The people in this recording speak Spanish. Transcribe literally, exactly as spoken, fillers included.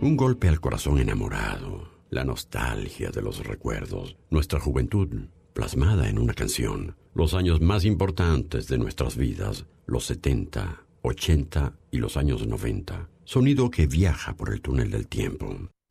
Un golpe al corazón enamorado, la nostalgia de los recuerdos, nuestra juventud plasmada en una canción, los años más importantes de nuestras vidas, los setenta, ochenta y los años noventa. Sonido que viaja por el túnel del tiempo.